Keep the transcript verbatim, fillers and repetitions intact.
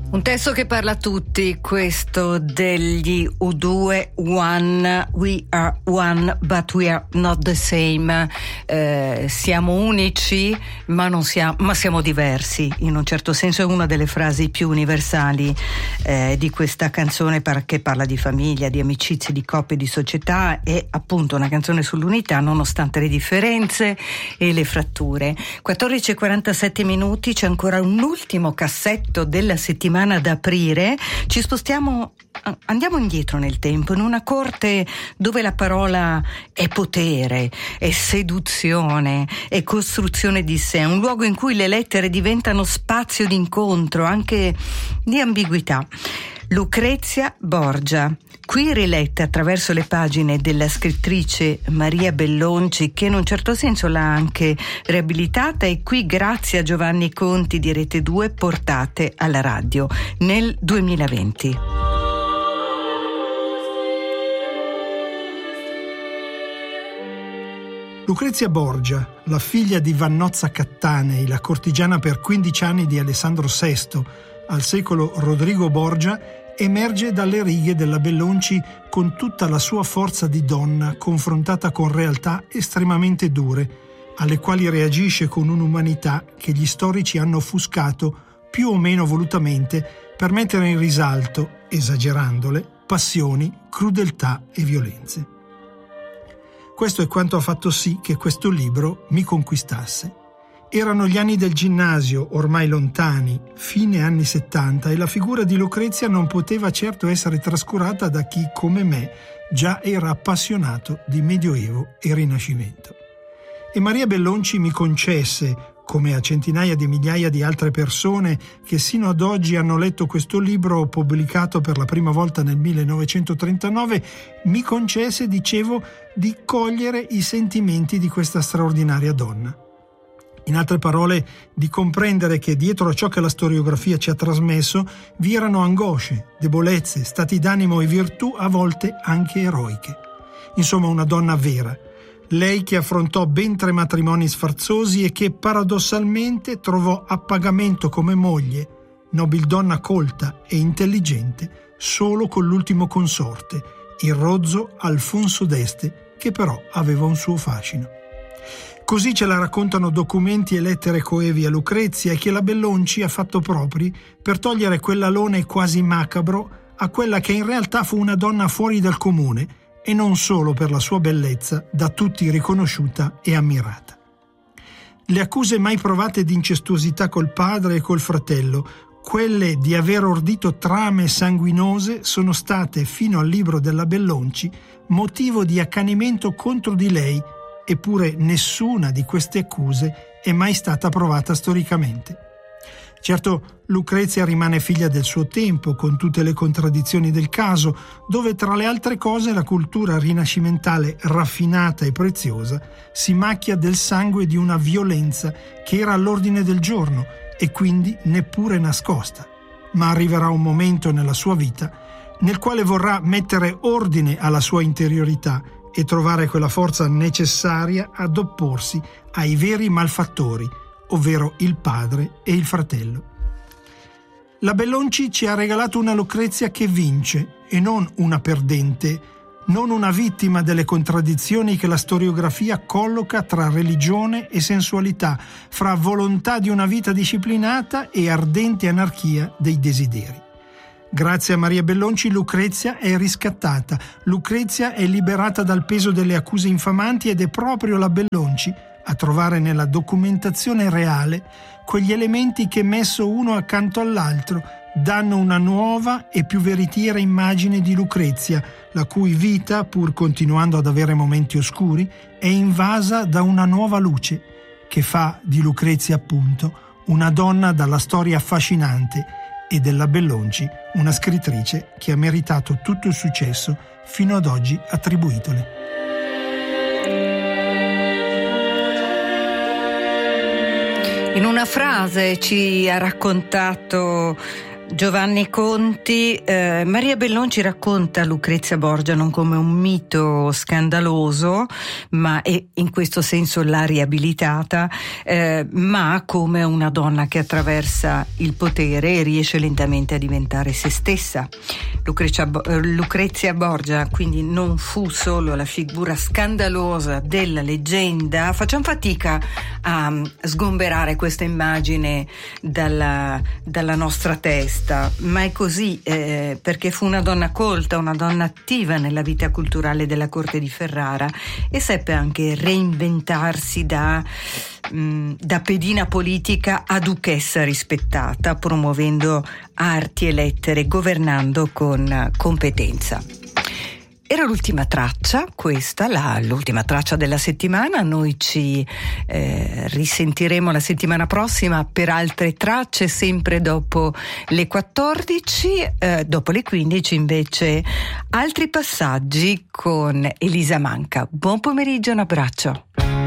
Un testo che parla a tutti, questo degli U due, One, We are one but we are not the same. Eh, siamo unici ma non siamo, ma siamo diversi, in un certo senso è una delle frasi più universali eh, di questa canzone par- che parla di famiglia, di amicizie, di coppie, di società. È appunto una canzone sull'unità nonostante le differenze e le fratture. quattordici e quarantasette minuti, c'è ancora un ultimo cassetto della settimana da aprire. Ci spostiamo, andiamo indietro nel tempo, in una corte dove la parola è potere, è seduzione, è costruzione di sé, un luogo in cui le lettere diventano spazio di incontro, anche di ambiguità. Lucrezia Borgia, qui riletta attraverso le pagine della scrittrice Maria Bellonci, che in un certo senso l'ha anche riabilitata, e qui grazie a Giovanni Conti di Rete due portate alla radio nel duemilaventi. Lucrezia Borgia, la figlia di Vannozza Cattanei, la cortigiana per quindici anni di Alessandro sesto, al secolo Rodrigo Borgia, emerge dalle righe della Bellonci con tutta la sua forza di donna confrontata con realtà estremamente dure, alle quali reagisce con un'umanità che gli storici hanno offuscato più o meno volutamente per mettere in risalto, esagerandole, passioni, crudeltà e violenze. Questo è quanto ha fatto sì che questo libro mi conquistasse. Erano gli anni del ginnasio, ormai lontani, fine anni settanta, e la figura di Lucrezia non poteva certo essere trascurata da chi, come me, già era appassionato di Medioevo e Rinascimento. E Maria Bellonci mi concesse, come a centinaia di migliaia di altre persone che sino ad oggi hanno letto questo libro pubblicato per la prima volta nel millenovecentotrentanove, mi concesse, dicevo, di cogliere i sentimenti di questa straordinaria donna. In altre parole, di comprendere che dietro a ciò che la storiografia ci ha trasmesso vi erano angosce, debolezze, stati d'animo e virtù a volte anche eroiche. Insomma, una donna vera. Lei che affrontò ben tre matrimoni sfarzosi e che paradossalmente trovò appagamento come moglie, nobildonna colta e intelligente, solo con l'ultimo consorte, il rozzo Alfonso d'Este, che però aveva un suo fascino. Così ce la raccontano documenti e lettere coevi a Lucrezia, e che la Bellonci ha fatto propri per togliere quell'alone quasi macabro a quella che in realtà fu una donna fuori dal comune, e non solo per la sua bellezza, da tutti riconosciuta e ammirata. Le accuse mai provate di incestuosità col padre e col fratello, quelle di aver ordito trame sanguinose, sono state, fino al libro della Bellonci, motivo di accanimento contro di lei, eppure nessuna di queste accuse è mai stata provata storicamente. Certo, Lucrezia rimane figlia del suo tempo, con tutte le contraddizioni del caso, dove tra le altre cose la cultura rinascimentale raffinata e preziosa si macchia del sangue di una violenza che era all'ordine del giorno e quindi neppure nascosta. Ma arriverà un momento nella sua vita nel quale vorrà mettere ordine alla sua interiorità e trovare quella forza necessaria ad opporsi ai veri malfattori, ovvero il padre e il fratello. La Bellonci ci ha regalato una Lucrezia che vince e non una perdente, non una vittima delle contraddizioni che la storiografia colloca tra religione e sensualità, fra volontà di una vita disciplinata e ardente anarchia dei desideri. Grazie a Maria Bellonci Lucrezia è riscattata, Lucrezia è liberata dal peso delle accuse infamanti, ed è proprio la Bellonci a trovare nella documentazione reale quegli elementi che, messo uno accanto all'altro, danno una nuova e più veritiera immagine di Lucrezia, la cui vita, pur continuando ad avere momenti oscuri, è invasa da una nuova luce che fa di Lucrezia, appunto, una donna dalla storia affascinante, e della Bellonci una scrittrice che ha meritato tutto il successo fino ad oggi attribuitole. In una frase ci ha raccontato Giovanni Conti. eh, Maria Bellon ci racconta Lucrezia Borgia non come un mito scandaloso, ma è in questo senso l'ha riabilitata, eh, ma come una donna che attraversa il potere e riesce lentamente a diventare se stessa. Lucrezia, Lucrezia Borgia quindi non fu solo la figura scandalosa della leggenda. Facciamo fatica a sgomberare questa immagine dalla, dalla nostra testa, ma è così, eh, perché fu una donna colta, una donna attiva nella vita culturale della corte di Ferrara e seppe anche reinventarsi da, mh, da pedina politica a duchessa rispettata, promuovendo arti e lettere, governando con competenza. Era l'ultima traccia, questa, la, l'ultima traccia della settimana. Noi ci eh, risentiremo la settimana prossima per altre tracce, sempre dopo le quattordici, eh, dopo le quindici invece altri passaggi con Elisa Manca. Buon pomeriggio, un abbraccio.